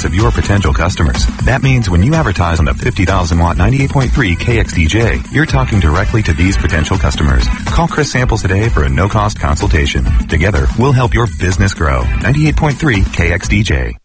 experience of your potential customers. That means when you advertise on the 50,000 watt 98.3 KXDJ, you're talking directly to these potential customers. Call Chris Samples today for a no-cost consultation. Together, we'll help your business grow. 98.3 KXDJ.